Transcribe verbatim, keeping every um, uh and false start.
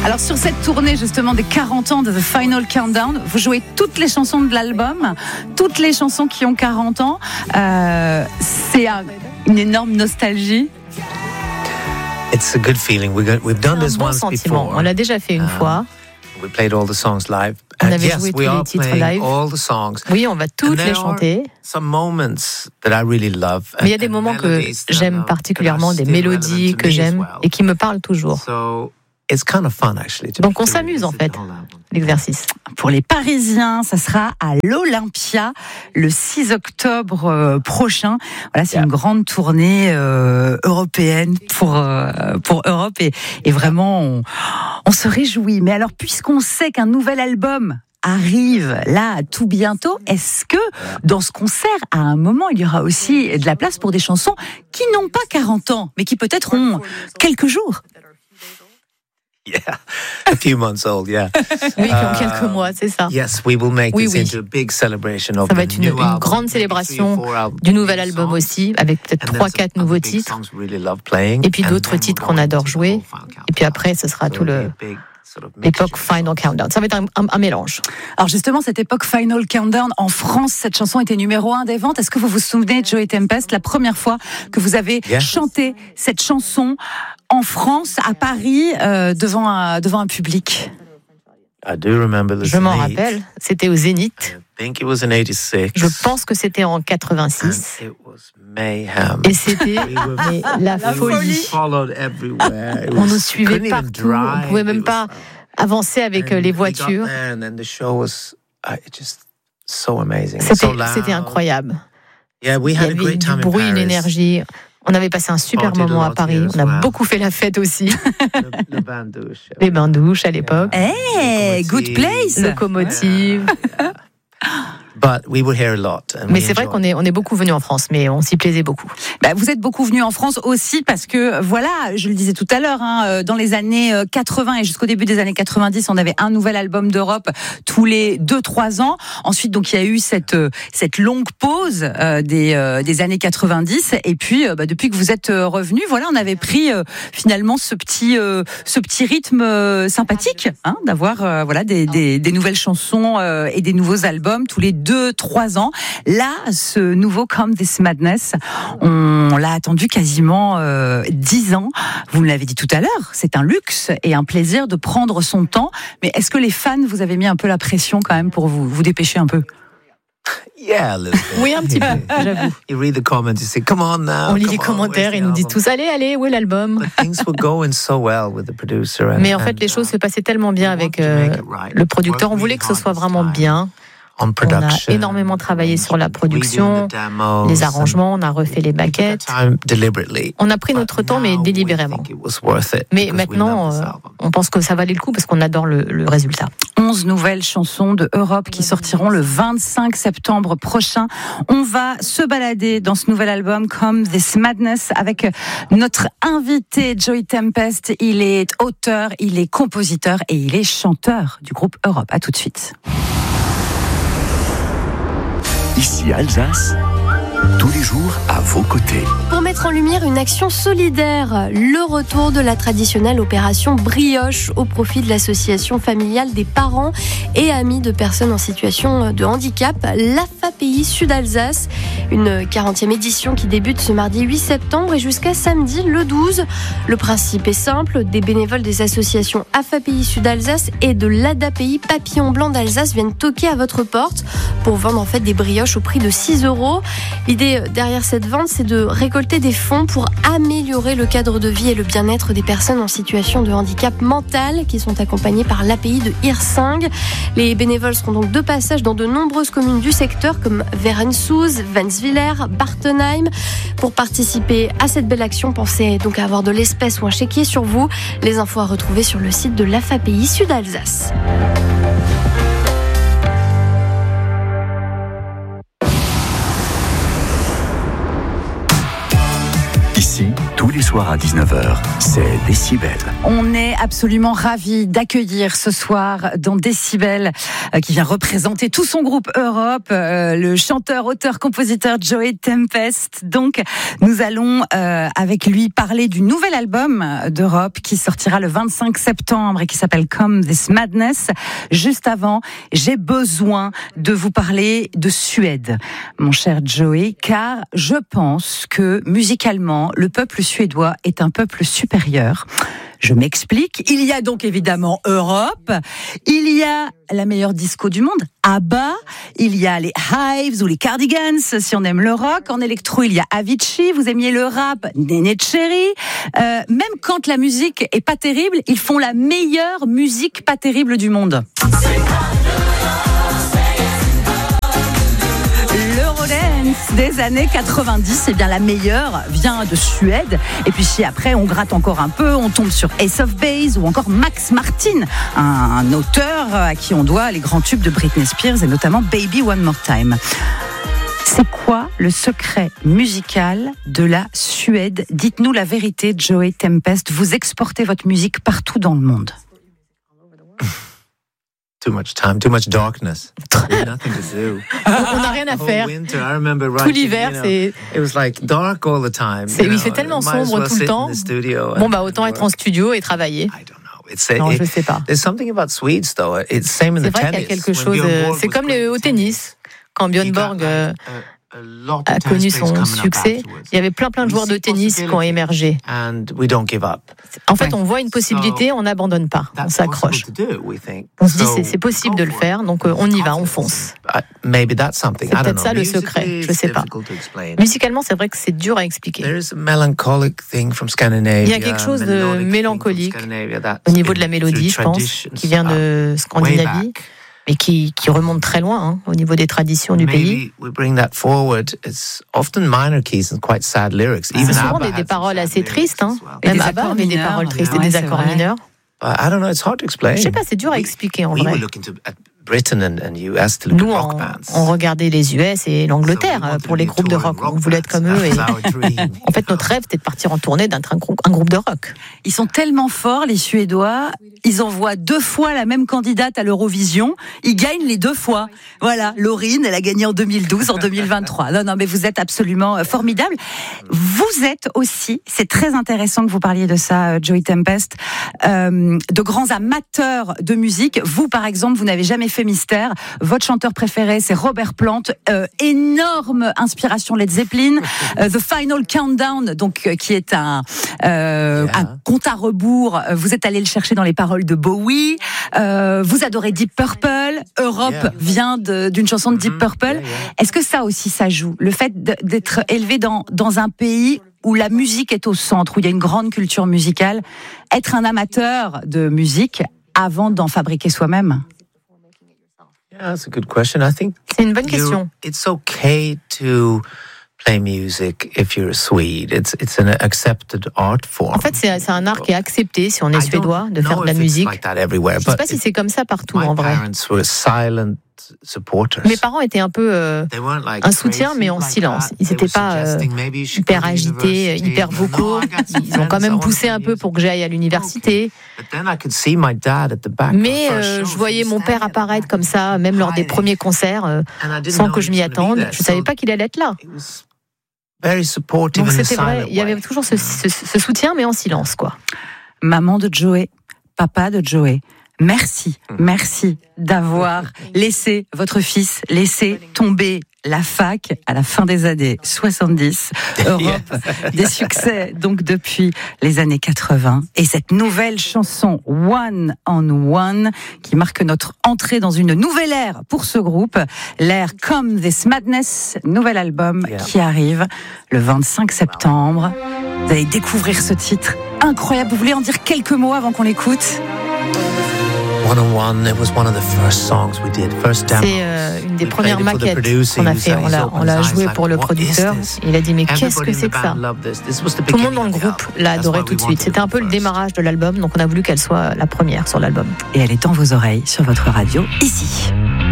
Alors sur cette tournée justement des quarante ans de The Final Countdown, vous jouez toutes les chansons de l'album, toutes les chansons qui ont quarante ans. Euh, c'est un, une énorme nostalgie. It's a good feeling. We got, we've done C'est un this bon once sentiment. before. On l'a déjà fait une Um, fois. We played all the songs live. On And avait yes, joué we tous les are titres playing live. all the songs. Oui, on va toutes And les there are chanter. some moments that I really love. Mais il y a des and moments que melodies that I j'aime love particulièrement, that des are still mélodies relevant to que me as j'aime well. et qui me parlent toujours. So it's kind of fun actually. to- Donc on to s'amuse en revisit fait, the whole album. l'exercice. Pour les Parisiens, ça sera à l'Olympia le six octobre euh, prochain. Voilà, c'est Yeah. une grande tournée euh, européenne pour euh, pour Europe et, et vraiment on, on se réjouit. Mais alors, puisqu'on sait qu'un nouvel album arrive là tout bientôt, est-ce que dans ce concert, à un moment, il y aura aussi de la place pour des chansons qui n'ont pas quarante ans, mais qui peut-être ont quelques jours? Yeah, a few months old. Yeah. Oui, qui ont Euh, quelques mois, c'est ça. Yes, we will make Oui, this oui. into a big celebration of Ça va the être une, new une album, grande maybe célébration three or four albums, du nouvel new album songs. aussi, avec peut-être And then trois some quatre other nouveaux big titres. songs we really love playing. Et puis And d'autres then titres we're qu'on going adore into the jouer. whole Final Countdown. Et puis après, ce sera So tout it'll le be a big sort of l'époque mixture. Final Countdown. Ça va être un, un- un mélange. Alors justement, cette époque Final Countdown, en France, cette chanson était numéro un des ventes. Est-ce que vous vous souvenez, Joey Tempest, la première fois que vous avez Yeah. chanté cette chanson en France, à Paris, euh, devant, un, devant un public? I do remember the Je m'en Zénith. rappelle, c'était au Zénith. I think it was in eighty-six. Je pense que c'était en And quatre-vingt-six. it was mayhem. Et c'était mais la We were folie. followed everywhere. It On was- nous we suivait couldn't even partout. On drive. pouvait même It pas was- avancer avec euh, And les we got voitures. there and then the show was uh, it just so amazing. C'était so loud. c'était incroyable. Yeah, we Il y had a avait great du time in bruit, une Paris. énergie. On avait passé un super Party de moment à l'entier Paris. as On a well. beaucoup fait la fête aussi. Le, le bain de douche. Les bains douches à l'époque. Hey, good place. Locomotive. But we were here a lot. and Mais we c'est vrai enjoyed qu'on est, on est beaucoup venu en France, mais on s'y plaisait beaucoup. Bah, vous êtes beaucoup venu en France aussi parce que, voilà, je le disais tout à l'heure, hein, euh, dans les années euh, quatre-vingts et jusqu'au début des années quatre-vingt-dix, on avait un nouvel album d'Europe tous les deux trois ans. Ensuite, donc, il y a eu cette euh, cette longue pause euh, des euh, des années quatre-vingt-dix. Et puis, euh, bah, depuis que vous êtes euh, revenu, voilà, on avait pris euh, finalement ce petit euh, ce petit rythme euh, sympathique, hein, d'avoir euh, voilà des, des des nouvelles chansons euh, et des nouveaux albums tous les deux trois ans. Là, ce nouveau Come This Madness, on l'a attendu quasiment euh, dix ans. Vous me l'avez dit tout à l'heure, c'est un luxe et un plaisir de prendre son temps. Mais est-ce que les fans vous avez mis un peu la pression quand même pour vous vous dépêcher un peu? Yeah, a little bit. Oui, un petit peu, j'avoue. You read the comments, you say, come on now. On lit come les on, commentaires, where's ils the nous disent album? tous allez, allez, où est l'album? But things were going so well with the producer. And, Mais en fait, and, les choses uh, se passaient tellement bien we avec wanted to euh, make it right. le producteur. On Worked voulait really que ce hard soit this vraiment time bien. on On a production, énormément travaillé sur la production, redoing the demos, les arrangements, on a refait les and we took our maquettes. time deliberately. On a pris notre But temps, mais now we délibérément. think it was worth it Mais because we maintenant, love this euh, album. on pense que ça valait le coup parce qu'on adore le, le résultat. onze nouvelles chansons de Europe qui sortiront le vingt-cinq septembre prochain. On va se balader dans ce nouvel album Come This Madness avec notre invité Joey Tempest. Il est auteur, il est compositeur et il est chanteur du groupe Europe. À tout de suite. Ici Alsace, tous les jours à vos côtés. Pour mettre en lumière une action solidaire, le retour de la traditionnelle opération Brioche au profit de l'association familiale des parents et amis de personnes en situation de handicap, l'A F A P I Sud-Alsace. Une quarantième édition qui débute ce mardi huit septembre et jusqu'à samedi le douze. Le principe est simple, des bénévoles des associations A F A P I Sud-Alsace et de l'A D A P I Papillon Blanc d'Alsace viennent toquer à votre porte pour vendre en fait des brioches au prix de six euros. L'idée derrière cette vente, c'est de récolter des fonds pour améliorer le cadre de vie et le bien-être des personnes en situation de handicap mental qui sont accompagnées par l'A P I de Hirsing. Les bénévoles seront donc de passage dans de nombreuses communes du secteur comme Verenshouz, Wenswiller, Bartenheim. Pour participer à cette belle action, pensez donc à avoir de l'espèce ou un chéquier sur vous. Les infos à retrouver sur le site de l'A F A P I Sud-Alsace. Ici, tous Tous les soirs à dix-neuf heures, c'est Décibel. On est absolument ravis d'accueillir ce soir dans Décibel, euh, qui vient représenter tout son groupe Europe, euh, le chanteur, auteur, compositeur Joey Tempest. Donc, nous allons euh, avec lui parler du nouvel album d'Europe qui sortira le vingt-cinq septembre et qui s'appelle Come This Madness. Juste avant, j'ai besoin de vous parler de Suède, mon cher Joey, car je pense que musicalement, le peuple suédois est un peuple supérieur. Je m'explique. Il y a donc évidemment Europe, il y a la meilleure disco du monde, ABBA, il y a les Hives ou les Cardigans, si on aime le rock. En électro, il y a Avicii. Vous aimiez le rap, Neneh Cherry. Euh, même quand la musique est pas terrible, ils font la meilleure musique pas terrible du monde. L'Eurodance des années quatre-vingt-dix, c'est bien la meilleure, vient de Suède. Et puis si après on gratte encore un peu, on tombe sur Ace of Base ou encore Max Martin, un, un auteur à qui on doit les grands tubes de Britney Spears et notamment Baby One More Time. C'est quoi le secret musical de la Suède ? Dites-nous la vérité, Joey Tempest. Vous exportez votre musique partout dans le monde. Too much time, too much darkness. Nothing to do. On n'a rien à faire. Winter, I remember Tout writing, l'hiver, you know, c'est. It was like dark all the time. C'est- you il know, fait tellement might as sombre well tout le sit temps. in the studio Bon, and bah, autant être en work. studio et travailler. I don't know. It's a, Non, it, je sais pas. There's something about Swedes though. It's same in C'est the vrai qu'il y a tennis. quelque When chose. Björn euh, Borg C'est was comme great les, in au tennis. Quand Björn he got, Borg euh, like, a- a lot of a tennis connu players son coming up succès, afterwards. il y avait plein plein de We joueurs de see tennis qui ont possibility émergé. And we don't give up. En fait, on voit une possibilité, on n'abandonne pas, on That's s'accroche. possible to do, we think. On se dit So c'est, c'est possible de le go for faire, it. donc euh, on y va, on fonce. Uh, Maybe that's something. C'est I don't peut-être know. ça, le Musically, secret, je it's sais pas. difficult to explain. Musicalement, c'est vrai que c'est dur à expliquer. There is a melancholic thing from Scandinavia. Il y a quelque chose de melodic thing from mélancolique Scandinavia that Au niveau de la in- mélodie, je through pense, traditions, qui vient de uh, Scandinavie, way back. mais qui, qui remonte très loin hein, au niveau des traditions du pays. Maybe we bring that forward. It's often minor keys and quite sad lyrics. C'est Even souvent ABBA des, had des some paroles sad assez lyrics tristes. Hein. as well. Et Même des ABBA accords avait des mineurs, paroles tristes et ouais, des c'est accords vrai. mineurs. Uh, I don't know. It's hard to explain. Je sais pas, c'est dur à expliquer en We vrai. were looking to at Britain and, and U S to look Nous, at on, rock bands. on regardait les U S et l'Angleterre So we wanted pour les to be groupes de touring rock. On voulait être comme eux. Et... That was our dream. En fait, notre rêve, c'était de partir en tournée d'un un groupe, un groupe de rock. Ils sont tellement forts, les Suédois. Ils envoient deux fois la même candidate à l'Eurovision. Ils gagnent les deux fois. Voilà, Laurine, elle a gagné en deux mille douze, en deux mille vingt-trois. Non, non, mais vous êtes absolument euh, formidable. Vous êtes aussi, c'est très intéressant que vous parliez de ça, euh, Joey Tempest, euh, de grands amateurs de musique. Vous, par exemple, vous n'avez jamais fait mystère. Votre chanteur préféré, c'est Robert Plant. Euh, énorme inspiration Led Zeppelin. Euh, The Final Countdown, donc euh, qui est un, euh, Yeah. un compte à rebours. Vous êtes allé le chercher dans les paroles de Bowie. Euh, vous adorez Deep Purple. Europe Yeah. vient de- d'une chanson de Deep Mhm. Purple. Yeah, yeah. Est-ce que ça aussi, ça joue ? Le fait de- d'être élevé dans, dans un pays où la musique est au centre, où il y a une grande culture musicale, être un amateur de musique avant d'en fabriquer soi-même ? Yeah, that's a good question. I think C'est une bonne you- question. it's okay to play music if you're a Swede. It's it's an accepted art form. En fait, c'est, c'est un art qui est accepté si on I est don't suédois de know faire de la if it's musique. like that everywhere, Je sais but pas si it- c'est comme ça partout my en vrai. parents were silent supporters. Mes parents étaient un peu euh, They weren't like un soutien, crazy mais en like silence. that. Ils They n'étaient were pas euh, suggesting maybe you should hyper go to agités, university. hyper No, vocaux. I got some Ils ont quand friends, I même wanna poussé play un peu music. pour que j'aille à l'université. But then I could see my dad at the back. Mais for first euh, shows. je voyais He was mon père standing at the apparaître back, comme ça, même lors des hiding. premiers concerts, euh, And I didn't sans know que he je m'y was gonna be attende. there. Je savais So pas qu'il allait être là. it was very supportive Donc in a c'était vrai, silent il y avait way. toujours ce, ce- ce soutien, mais en silence, quoi. Maman de Joey, papa de Joey, merci, merci d'avoir laissé votre fils laisser tomber la fac à la fin des années soixante-dix. Europe, des succès donc depuis les années quatre-vingts. Et cette nouvelle chanson One on One qui marque notre entrée dans une nouvelle ère pour ce groupe. L'ère Come This Madness, nouvel album Yeah. qui arrive le vingt-cinq septembre. Vous allez découvrir ce titre incroyable. Vous voulez en dire quelques mots avant qu'on l'écoute ? One on One, it was one of the first songs we did, first demo. C'est euh, une des We premières played it for the maquettes producers. qu'on a fait. On l'a, on l'a joué pour le producteur. Et il a dit mais qu'est-ce Everybody que in c'est the que ça ? band loved this. This was the Tout le monde beginning dans le of the groupe album. l'a That's adoré why tout de we suite. wanted C'était un it peu le first. démarrage de l'album, donc on a voulu qu'elle soit la première sur l'album. Et elle est dans vos oreilles, sur votre radio, ici.